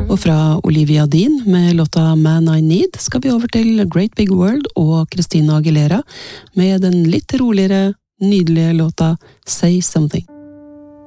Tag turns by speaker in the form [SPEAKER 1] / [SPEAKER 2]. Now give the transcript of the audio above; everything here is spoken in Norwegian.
[SPEAKER 1] Og fra Olivia Dean med låta Man I Need skal vi over til Great Big World og Christina Aguilera med den litt roligere, nydelige låta Say Something.